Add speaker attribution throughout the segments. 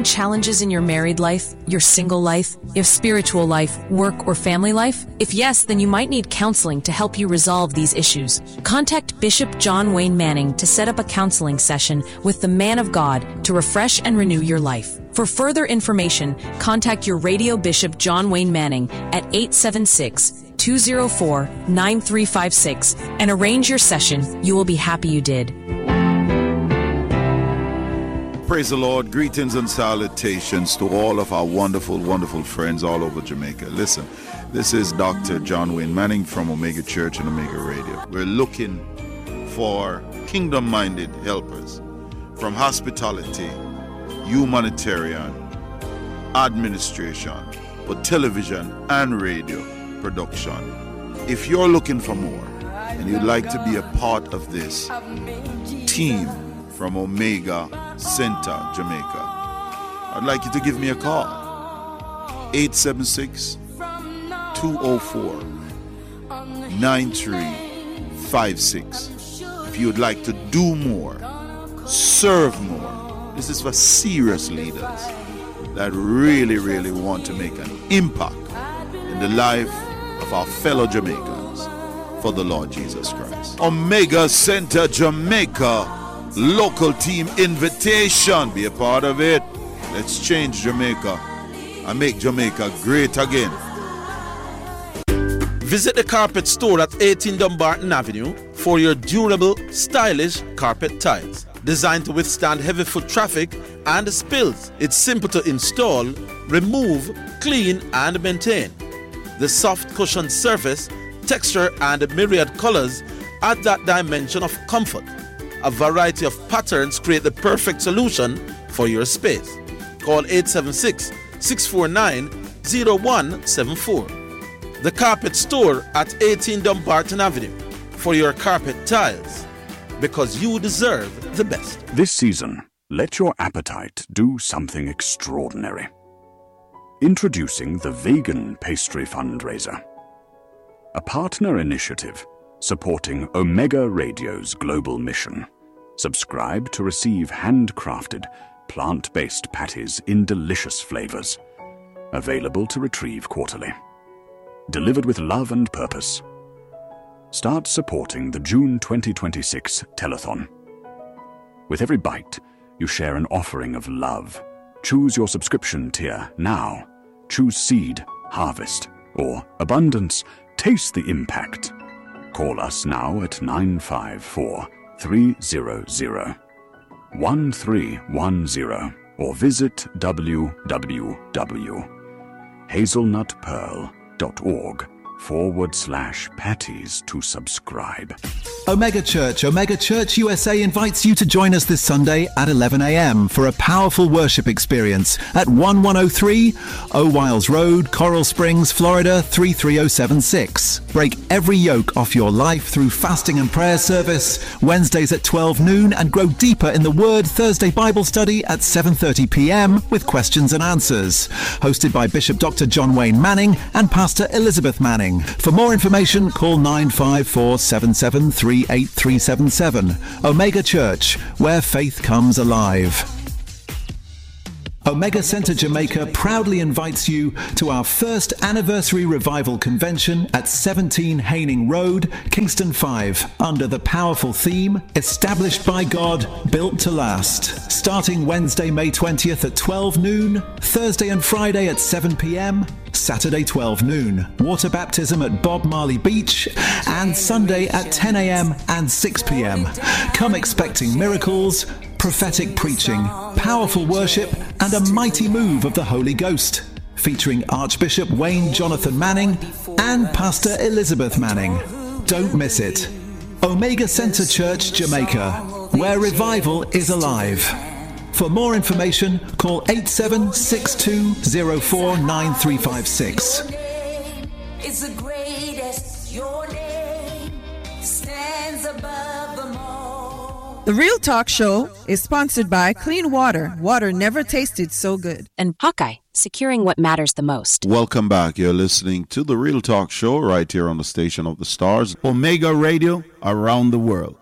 Speaker 1: having challenges in your married life, your single life, your spiritual life, work, or family life? If yes, then you might need counseling to help you resolve these issues. Contact Bishop John Wayne Manning to set up a counseling session with the man of God to refresh and renew your life. For further information, contact your radio Bishop John Wayne Manning at 876-204-9356 and arrange your session. You will be happy you did.
Speaker 2: Praise the Lord. Greetings and salutations to all of our wonderful, wonderful friends all over Jamaica. Listen, this is Dr. John Wayne Manning from Omega Church and Omega Radio. We're looking for kingdom-minded helpers from hospitality, humanitarian, administration, but television and radio production. If you're looking for more and you'd like to be a part of this team from Omega Center, Jamaica, I'd like you to give me a call. 876-204-9356. If you'd like to do more, serve more. This is for serious leaders that really, really want to make an impact in the life of our fellow Jamaicans for the Lord Jesus Christ. Omega Center Jamaica local team invitation. Be a part of it. Let's change Jamaica and make Jamaica great again.
Speaker 3: Visit the carpet store at 18 Dumbarton Avenue for your durable, stylish carpet tiles. Designed to withstand heavy foot traffic and spills, it's simple to install, remove, clean, and maintain. The soft cushioned surface, texture, and myriad colors add that dimension of comfort. A variety of patterns create the perfect solution for your space. Call 876-649-0174. The Carpet Store at 18 Dumbarton Avenue for your carpet tiles, because you deserve the best.
Speaker 4: This season, let your appetite do something extraordinary. Introducing the Vegan Pastry Fundraiser, a partner initiative supporting Omega Radio's global mission. Subscribe to receive handcrafted, plant-based patties in delicious flavors, available to retrieve quarterly. Delivered with love and purpose. Start supporting the June 2026 telethon. With every bite, you share an offering of love. Choose your subscription tier now. Choose Seed, Harvest, or Abundance. Taste the impact. Call us now at 954-300-1310 or visit www.hazelnutpearl.org/patties to subscribe.
Speaker 5: Omega Church USA invites you to join us this Sunday at 11 a.m. for a powerful worship experience at 1103 O'Wiles Road, Coral Springs, Florida 33076. Break every yoke off your life through fasting and prayer service Wednesdays at 12 noon and grow deeper in the Word Thursday Bible study at 7:30 p.m. with questions and answers. Hosted by Bishop Dr. John Wayne Manning and Pastor Elizabeth Manning. For more information, call 954-773-8377. Omega Church, where faith comes alive. Omega Center Jamaica proudly invites you to our first anniversary revival convention at 17 Haining Road, Kingston 5, under the powerful theme, Established by God, Built to Last. Starting Wednesday, May 20th at 12 noon, Thursday and Friday at 7 p.m., Saturday 12 noon, water baptism at Bob Marley Beach, and Sunday at 10 a.m. and 6 p.m. Come expecting miracles, prophetic preaching, powerful worship, and a mighty move of the Holy Ghost, featuring Archbishop Wayne Jonathan Manning and Pastor Elizabeth Manning. Don't miss it. Omega Center Church, Jamaica, where revival is alive. For more information, call 8762049356.
Speaker 6: It's the greatest, your name stands above them all.
Speaker 7: The Real Talk Show is sponsored by Clean Water. Water never tasted so good.
Speaker 8: And Hawkeye, securing what matters the most.
Speaker 2: Welcome back. You're listening to The Real Talk Show right here on the Station of the Stars, Omega Radio, around the world.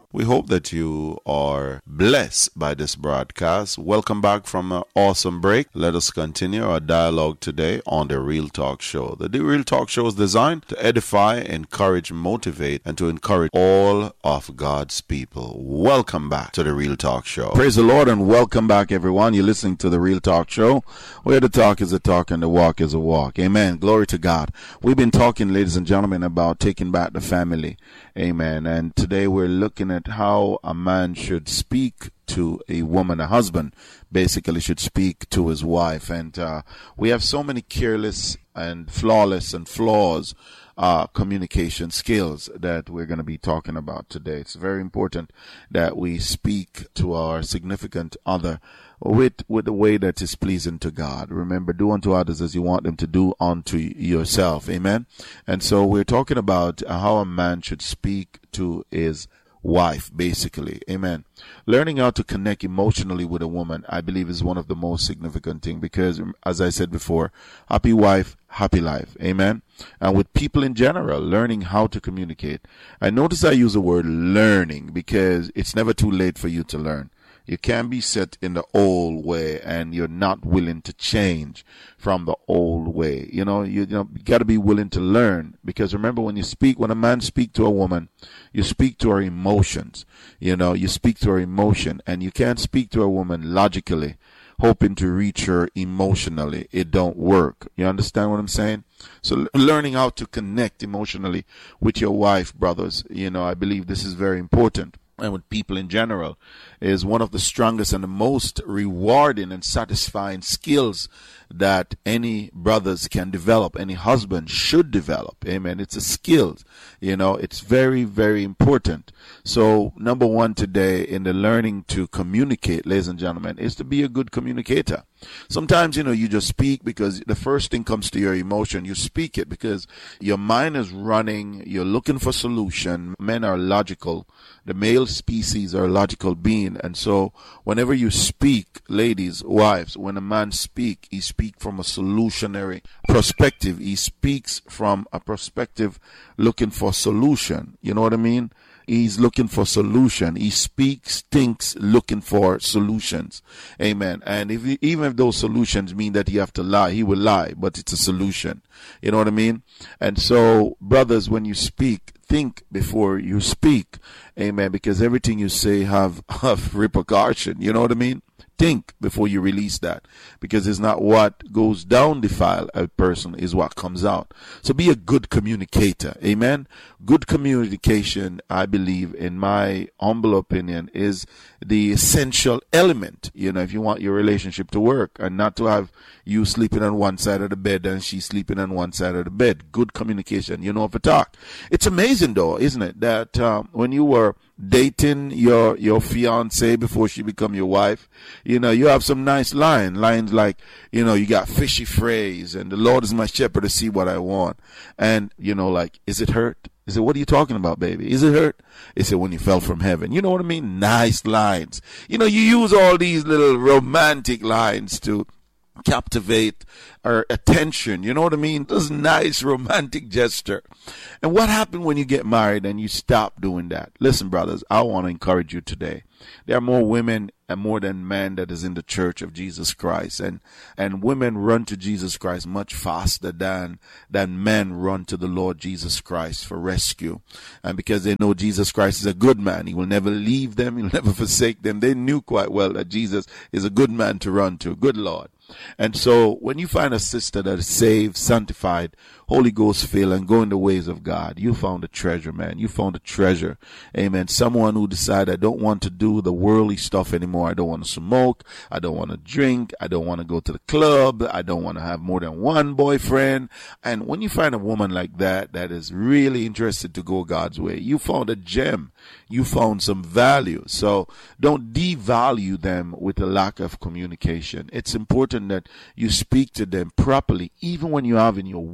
Speaker 2: We hope that you are blessed by this broadcast. Welcome back from an awesome break. Let us continue our dialogue today on The Real Talk Show. The Real Talk Show is designed to edify, encourage, motivate, and to encourage all of God's people. Welcome back to The Real Talk Show. Praise the Lord and welcome back, everyone. You're listening to The Real Talk Show, where the talk is a talk and the walk is a walk. Amen. Glory to God. We've been talking, ladies and gentlemen, about taking back the family. Amen. And today we're looking at how a man should speak to a woman, a husband basically should speak to his wife. And we have so many careless and flawless and flaws communication skills that we're going to be talking about today. It's very important that we speak to our significant other with the way that is pleasing to God. Remember, do unto others as you want them to do unto yourself. Amen. And so we're talking about how a man should speak to his wife, basically. Amen. Learning how to connect emotionally with a woman, I believe, is one of the most significant things because, as I said before, happy wife, happy life. Amen. And with people in general, learning how to communicate. I notice I use the word learning because it's never too late for you to learn. You can't be set in the old way and you're not willing to change from the old way. You got to be willing to learn, because remember, when a man speaks to a woman, you speak to her emotions. You speak to her emotion, and you can't speak to a woman logically hoping to reach her emotionally. It don't work. You understand what I'm saying? So learning how to connect emotionally with your wife, brothers, I believe this is very important. And with people in general, is one of the strongest and the most rewarding and satisfying skills that any brothers can develop, any husband should develop. Amen. It's a skill. It's very, very important. So number one today in the learning to communicate, ladies and gentlemen, is to be a good communicator. Sometimes, you just speak because the first thing comes to your emotion. You speak it because your mind is running. You're looking for solution. Men are logical. The male species are a logical being. And so whenever you speak, ladies, wives, when a man speaks, he speaks from a solutionary perspective. He speaks from a perspective looking for solution. You know what I mean? He's looking for solution. He speaks, thinks, looking for solutions. Amen. And even if those solutions mean that you have to lie, he will lie, but it's a solution. You know what I mean? And so, brothers, when you speak, think before you speak. Amen. Because everything you say have repercussion. You know what I mean? Think before you release that, because it's not what goes down the file a person, is what comes out. So be a good communicator. Amen. Good communication, I believe, in my humble opinion, is the essential element, if you want your relationship to work, and not to have you sleeping on one side of the bed and she sleeping on one side of the bed. Good communication, if you talk. It's amazing though, isn't it, that when you were dating your fiance before she become your wife, you have some nice lines like, you got fishy phrase, and the Lord is my shepherd to see what I want. And, like, is it hurt? He said, what are you talking about, baby? Is it hurt? He said, when you fell from heaven. You know what I mean? Nice lines. You use all these little romantic lines to captivate our attention. You know what I mean? This nice romantic gesture. And what happened when you get married and you stop doing that? Listen, brothers, I want to encourage you today. There are more women and more than men that is in the church of Jesus Christ. And women run to Jesus Christ much faster than men run to the Lord Jesus Christ for rescue. And because they know Jesus Christ is a good man. He will never leave them. He will never forsake them. They knew quite well that Jesus is a good man to run to. Good Lord. And so when you find a sister that is saved, sanctified, Holy Ghost filled, and go in the ways of God, you found a treasure, man. You found a treasure. Amen. Someone who decided, I don't want to do the worldly stuff anymore. I don't want to smoke. I don't want to drink. I don't want to go to the club. I don't want to have more than one boyfriend. And when you find a woman like that is really interested to go God's way, you found a gem. You found some value. So don't devalue them with a lack of communication. It's important that you speak to them properly, even when you're having your worst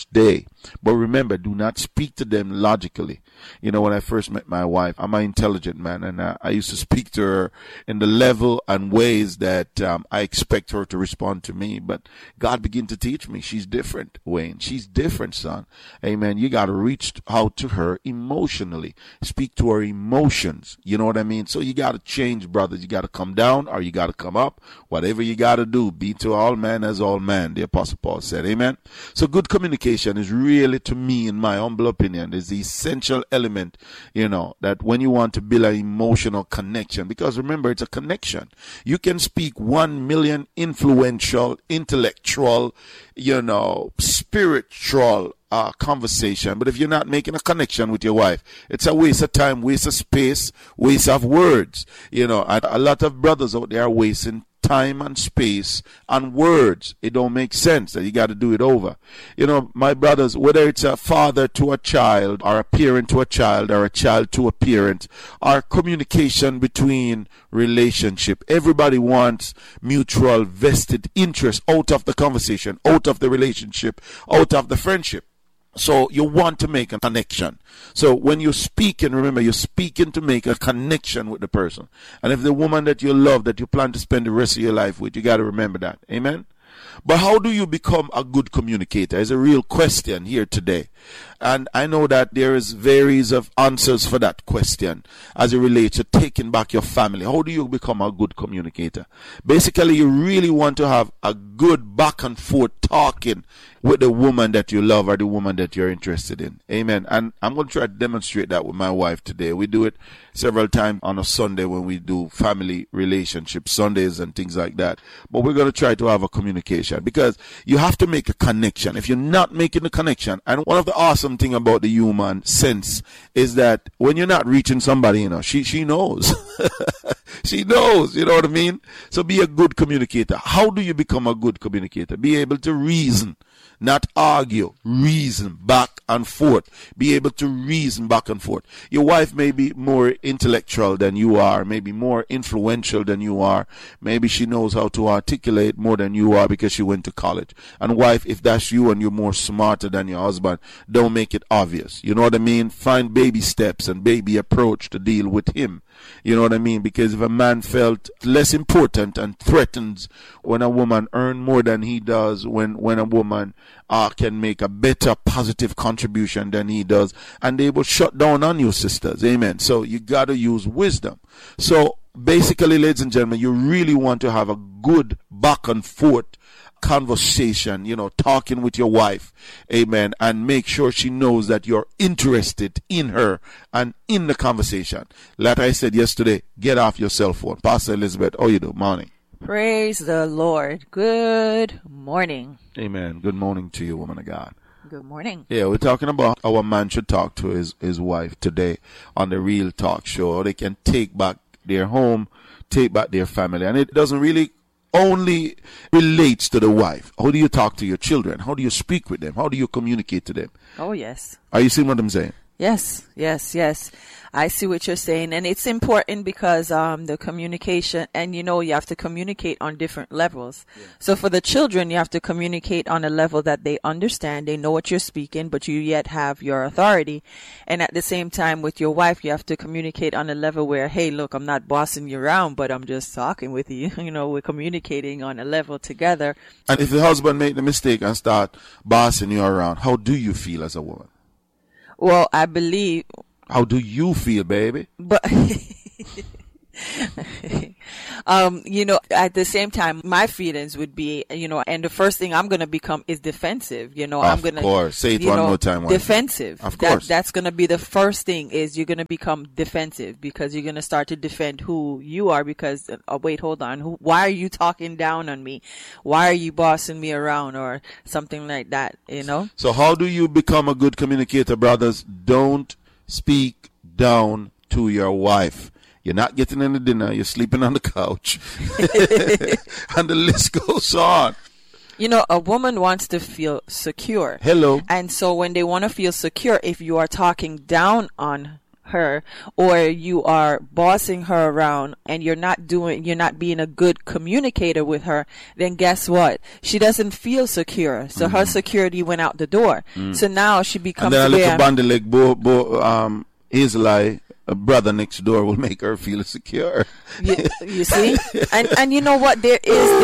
Speaker 2: day. But remember, do not speak to them logically. You know, when I first met my wife, I'm an intelligent man, and I used to speak to her in the level and ways that I expect her to respond to me. But God began to teach me. She's different, Wayne. She's different, son. Amen. You got to reach out to her emotionally. Speak to her emotions. You know what I mean? So you got to change, brothers. You got to come down or you got to come up. Whatever you got to do, be to all men as all men, the Apostle Paul said. Amen. So good communication is really, to me, in my humble opinion, is the essential element, you know, that when you want to build an emotional connection, because remember, it's a connection. You can speak 1 million influential, intellectual, you know, spiritual conversation, but if you're not making a connection with your wife, it's a waste of time, waste of space, waste of words. You know, a lot of brothers out there are wasting time and space and words. It don't make sense that you got to do it over. You know, my brothers, whether it's a father to a child or a parent to a child or a child to a parent, our communication between relationship, everybody wants mutual vested interest out of the conversation, out of the relationship, out of the friendship. So you want to make a connection. So when you're speaking, remember, you're speaking to make a connection with the person. And if the woman that you love, that you plan to spend the rest of your life with, you got to remember that. Amen? But how do you become a good communicator is a real question here today. And I know that there is varies of answers for that question as it relates to taking back your family. How do you become a good communicator? Basically, you really want to have a good back and forth talking with the woman that you love or the woman that you're interested in. Amen. And I'm going to try to demonstrate that with my wife today. We do it several times on a Sunday when we do family relationship Sundays and things like that. But we're going to try to have a communication because you have to make a connection. If you're not making a connection, and one of the awesome thing about the human sense is that when you're not reaching somebody, you know, she knows. She knows, you know what I mean? So be a good communicator. How do you become a good communicator? Be able to reason, not argue, reason back and forth. Be able to reason back and forth. Your wife may be more intellectual than you are, maybe more influential than you are. Maybe she knows how to articulate more than you are because she went to college. And wife, if that's you and you're more smarter than your husband, don't make it obvious. You know what I mean? Find baby steps and baby approach to deal with him. You know what I mean? Because if a man felt less important and threatens when a woman earns more than he does, when a woman can make a better positive contribution than he does, and they will shut down on you, sisters. Amen. So you got to use wisdom. So basically, ladies and gentlemen, you really want to have a good back and forth conversation, you know, talking with your wife, amen, and make sure she knows that you're interested in her and in the conversation. Like I said yesterday, get off your cell phone. Pastor Elizabeth, how you do? Morning.
Speaker 9: Praise the Lord. Good morning.
Speaker 2: Amen. Good morning to you, woman of God.
Speaker 9: Good morning.
Speaker 2: Yeah, we're talking about how a man should talk to his wife today on the Real Talk Show. How they can take back their home, take back their family. And it doesn't really only relates to the wife. How do you talk to your children? How do you speak with them? How do you communicate to them?
Speaker 9: Oh, yes.
Speaker 2: Are you seeing what I'm saying?
Speaker 9: Yes. I see what you're saying. And it's important because the communication, and you know, you have to communicate on different levels. Yeah. So for the children, you have to communicate on a level that they understand. They know what you're speaking, but you yet have your authority. And at the same time, with your wife, you have to communicate on a level where, hey, look, I'm not bossing you around, but I'm just talking with you. You know, we're communicating on a level together.
Speaker 2: And if the husband make the mistake and start bossing you around, how do you feel as a woman?
Speaker 9: Well, I believe...
Speaker 2: How do you feel, baby?
Speaker 9: But... you know, at the same time, my feelings would be, you know, and the first thing I'm going to become is defensive. You know, I'm going to...
Speaker 2: Of course. Say it one more time.
Speaker 9: Defensive.
Speaker 2: Of course.
Speaker 9: That's going to be the first thing, is you're going to become defensive because you're going to start to defend who you are because, wait, hold on. Why are you talking down on me? Why are you bossing me around or something like that, you know?
Speaker 2: So how do you become a good communicator, brothers? Don't speak down to your wife. You're not getting any dinner. You're sleeping on the couch. And the list goes on.
Speaker 9: You know, a woman wants to feel secure.
Speaker 2: Hello.
Speaker 9: And so when they want to feel secure, if you are talking down on her, or you are bossing her around and you're not being a good communicator with her, then guess what? She doesn't feel secure. So her security went out the door. So now she becomes
Speaker 2: and then a little bandy leg Israelite, a brother next door will make her feel secure.
Speaker 9: You see? And you know what? There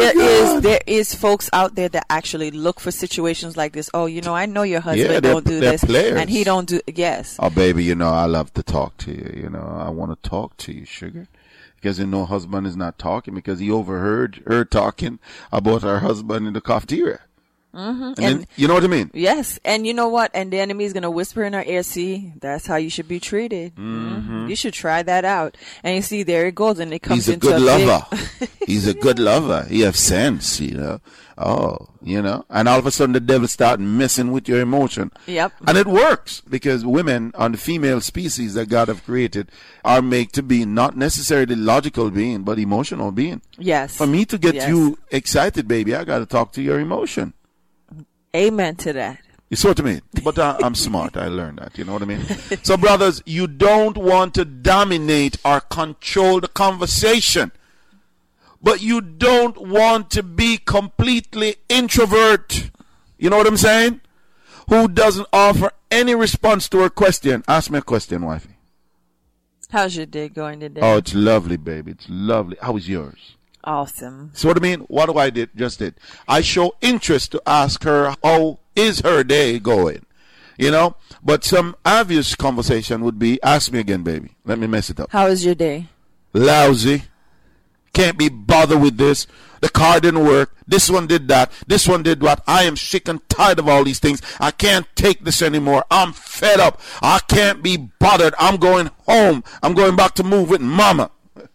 Speaker 9: is folks out there that actually look for situations like this. Oh, I know your husband don't do this.
Speaker 2: Players.
Speaker 9: And he don't do, yes.
Speaker 2: Oh, baby, I love to talk to you. I want to talk to you, sugar. Because husband is not talking because he overheard her talking about her husband in the cafeteria. And then, you know what I mean?
Speaker 9: Yes. And you know what? And the enemy is going to whisper in her ear, see, that's how you should be treated. You should try that out. And you see, there it goes. And it comes into
Speaker 2: He's a good lover. He's a good lover. He has sense, Oh, and all of a sudden the devil start messing with your emotion.
Speaker 9: Yep.
Speaker 2: And it works because women on the female species that God have created are made to be not necessarily logical being, but emotional being.
Speaker 9: Yes.
Speaker 2: For me to get you excited, baby, I got to talk to your emotion.
Speaker 9: Amen to that.
Speaker 2: You see what I mean? But I'm smart. I learned that. You know what I mean? So, brothers, you don't want to dominate or control the conversation. But you don't want to be completely introvert. You know what I'm saying? Who doesn't offer any response to her question. Ask me a question, wifey.
Speaker 9: How's your day going today?
Speaker 2: Oh, it's lovely, baby. It's lovely. How is yours?
Speaker 9: Awesome.
Speaker 2: So what I mean? What do I just did? I show interest to ask her how is her day going? But some obvious conversation would be, ask me again, baby. Let me mess it up.
Speaker 9: How is your day?
Speaker 2: Lousy. Can't be bothered with this. The car didn't work. This one did that. This one did what. I am sick and tired of all these things. I can't take this anymore. I'm fed up. I can't be bothered. I'm going home. I'm going back to move with mama.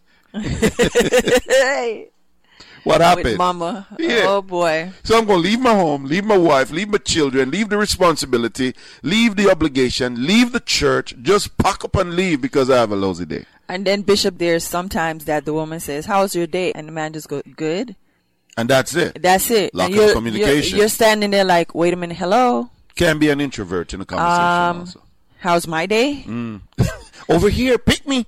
Speaker 2: What happened?
Speaker 9: With mama.
Speaker 2: Yeah.
Speaker 9: Oh boy.
Speaker 2: So I'm going to leave my home, leave my wife, leave my children, leave the responsibility, leave the obligation, leave the church, just pack up and leave because I have a lousy day.
Speaker 9: And then, Bishop, there's sometimes that the woman says, how's your day? And the man just goes, good.
Speaker 2: And that's it.
Speaker 9: That's it.
Speaker 2: Lack of communication.
Speaker 9: You're standing there like, wait a minute, hello?
Speaker 2: Can be an introvert in a conversation also.
Speaker 9: How's my day?
Speaker 2: Over here, pick me.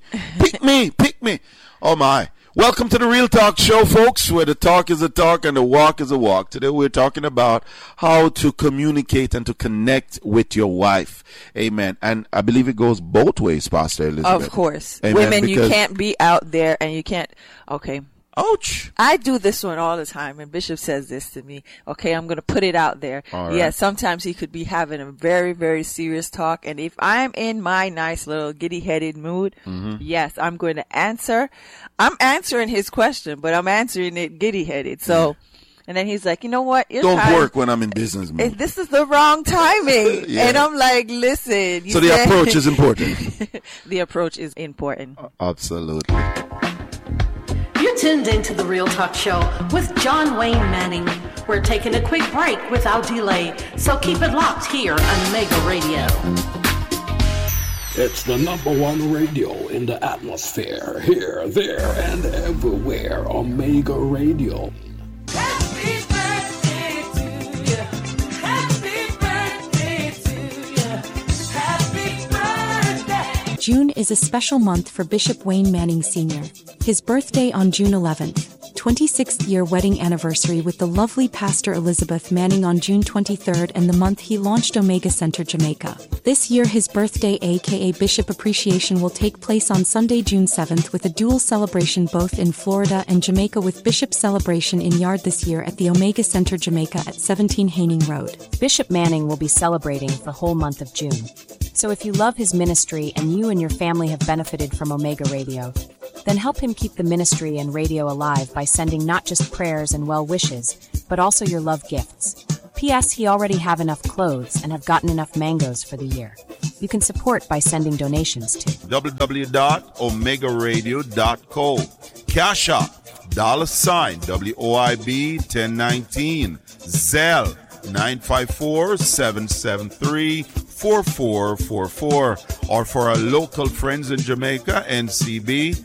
Speaker 2: Oh my. Welcome to the Real Talk Show, folks, where the talk is a talk and the walk is a walk. Today we're talking about how to communicate and to connect with your wife. Amen. And I believe it goes both ways, Pastor Elizabeth.
Speaker 9: Of course.
Speaker 2: Amen,
Speaker 9: women, you can't be out there and you can't. Okay.
Speaker 2: Ouch.
Speaker 9: I do this one all the time, and Bishop says this to me. Okay, I'm going to put it out there.
Speaker 2: All right.
Speaker 9: Yeah, sometimes he could be having a very, very serious talk, and if I'm in my nice little giddy-headed mood, yes, I'm going to answer. I'm answering his question, but I'm answering it giddy-headed. So, and then he's like, you know what?
Speaker 2: Don't work when I'm in business mood.
Speaker 9: This is the wrong timing.
Speaker 2: Yeah.
Speaker 9: And I'm like, listen.
Speaker 2: So the approach is important.
Speaker 9: The approach is important.
Speaker 2: Absolutely.
Speaker 10: You're tuned into The Real Talk Show with John Wayne Manning. We're taking a quick break without delay, so keep it locked here on Mega Radio.
Speaker 11: It's the #1 radio in the atmosphere, here, there, and everywhere. Omega Radio.
Speaker 6: Happy birthday to you. Happy birthday to you. Happy birthday.
Speaker 1: June is a special month for Bishop Wayne Manning Sr. His birthday on June 11th. 26th year wedding anniversary with the lovely Pastor Elizabeth Manning on June 23rd, and the month he launched Omega Center Jamaica. This year his birthday aka Bishop Appreciation will take place on Sunday, June 7th with a dual celebration both in Florida and Jamaica, with Bishop celebration in Yard this year at the Omega Center Jamaica at 17 Haining Road.
Speaker 8: Bishop Manning will be celebrating the whole month of June. So if you love his ministry and you and your family have benefited from Omega Radio, then help him keep the ministry and radio alive by sending not just prayers and well wishes, but also your love gifts. P.S. He already have enough clothes and have gotten enough mangoes for the year. You can support by sending donations to
Speaker 2: www.omegaradio.co. Cash App, $WOIB 1019. Zelle 954-773-4444. Or for our local friends in Jamaica, NCB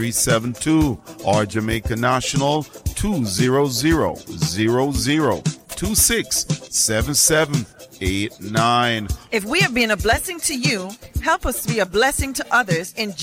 Speaker 2: 361-400-372 or Jamaica National 20000. 826-7789.
Speaker 7: If we have been a blessing to you, help us to be a blessing to others in